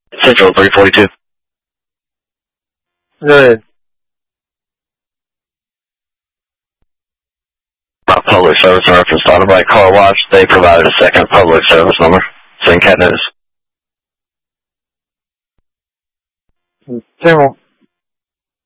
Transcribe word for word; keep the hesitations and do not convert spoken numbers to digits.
Central three forty-two. Good. My public service reference on a bike car wash. They provided a second public service number. Send cat notice. General.